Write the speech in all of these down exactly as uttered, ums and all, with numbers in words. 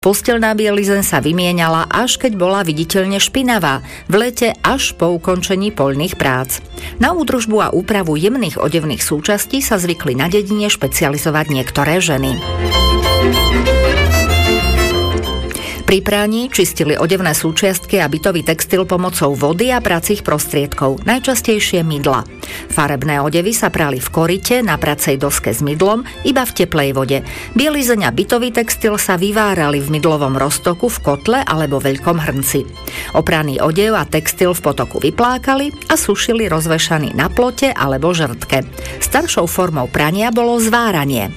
Posteľná bielizeň sa vymienala, až keď bola viditeľne špinavá, v lete až po ukončení poľných prác. Na údržbu a úpravu jemných odevných súčastí sa zvykli na dedine špecializovať niektoré ženy. Pri praní čistili odevné súčiastky a bytový textil pomocou vody a pracích prostriedkov, najčastejšie mydla. Farebné odevy sa prali v korite na pracej doske s mydlom, iba v teplej vode. Bielizeň a bytový textil sa vyvárali v mydlovom roztoku v kotle alebo veľkom hrnci. Opraný odev a textil v potoku vyplákali a sušili rozvešaný na plote alebo žrtke. Staršou formou prania bolo zváranie.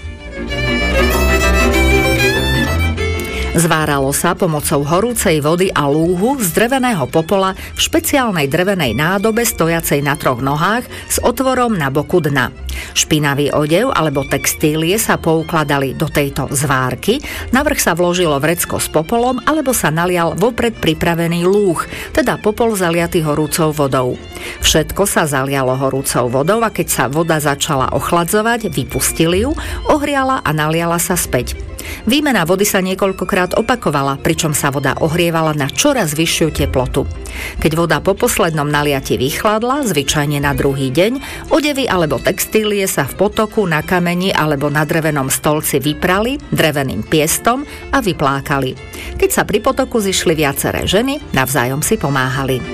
Zváralo sa pomocou horúcej vody a lúhu z dreveného popola v špeciálnej drevenej nádobe stojacej na troch nohách s otvorom na boku dna. Špinavý odev alebo textílie sa poukladali do tejto zvárky, navrch sa vložilo vrecko s popolom alebo sa nalial vopred pripravený lúh, teda popol zaliatý horúcou vodou. Všetko sa zalialo horúcou vodou a keď sa voda začala ochladzovať, vypustili ju, ohriala a naliala sa späť. Výmena vody sa niekoľkokrát opakovala, pričom sa voda ohrievala na čoraz vyššiu teplotu. Keď voda po poslednom naliati vychladla, zvyčajne na druhý deň, odevy alebo textílie sa v potoku, na kameni alebo na drevenom stolci vyprali dreveným piestom a vyplákali. Keď sa pri potoku zišli viaceré ženy, navzájom si pomáhali.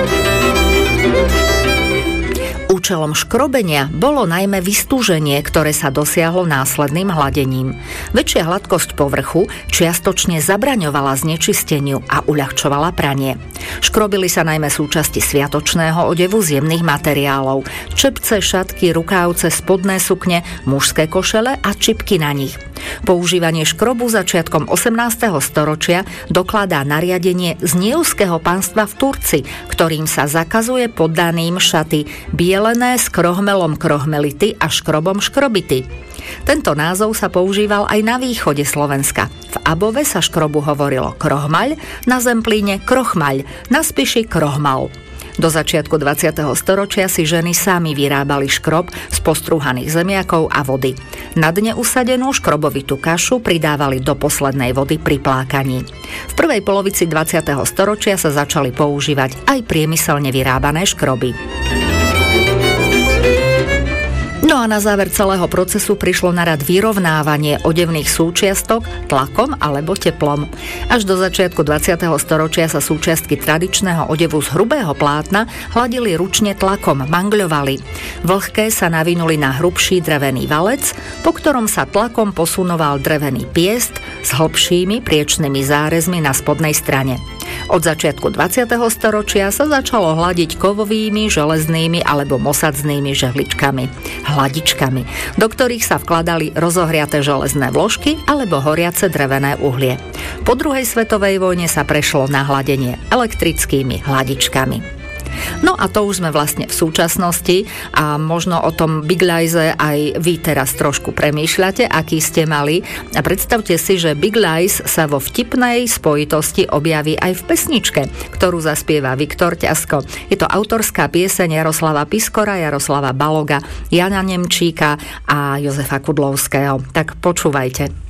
Účelom škrobenia bolo najmä vystúženie, ktoré sa dosiahlo následným hladením. Väčšia hladkosť povrchu čiastočne zabraňovala znečisteniu a uľahčovala pranie. Škrobili sa najmä súčasti sviatočného odevu z jemných materiálov: čepce, šatky, rukávce, spodné sukne, mužské košele a čipky na nich. Používanie škrobu začiatkom osemnásteho storočia dokladá nariadenie z Nievského panstva v Turci, ktorým sa zakazuje poddaným šaty bielené s krohmelom krohmelity a škrobom škrobity. Tento názov sa používal aj na východe Slovenska. V Above sa škrobu hovorilo krohmaľ, na Zemplíne krochmaľ, na Spiši krohmal. Do začiatku dvadsiateho storočia si ženy sami vyrábali škrob z postrúhaných zemiakov a vody. Na dne usadenú škrobovitú kašu pridávali do poslednej vody pri plákaní. V prvej polovici dvadsiateho storočia sa začali používať aj priemyselne vyrábané škroby. No a na záver celého procesu prišlo na rad vyrovnávanie odevných súčiastok tlakom alebo teplom. Až do začiatku dvadsiateho storočia sa súčiastky tradičného odevu z hrubého plátna hladili ručne tlakom, mangľovali. Vlhké sa navinuli na hrubší drevený valec, po ktorom sa tlakom posunoval drevený piest s hlbšími priečnymi zárezmi na spodnej strane. Od začiatku dvadsiateho storočia sa začalo hladiť kovovými, železnými alebo mosadznnými žehličkami, hladičkami, do ktorých sa vkladali rozohriaté železné vložky alebo horiace drevené uhlie. Po druhej svetovej vojne sa prešlo na hladenie elektrickými hladičkami. No a to už sme vlastne v súčasnosti a možno o tom Big-Lize aj vy teraz trošku premýšľate, aký ste mali. A predstavte si, že Big-Lize sa vo vtipnej spojitosti objaví aj v pesničke, ktorú zaspieva Viktor Ťasko. Je to autorská pieseň Jaroslava Piskora, Jaroslava Baloga, Jana Nemčíka a Jozefa Kudlovského. Tak počúvajte.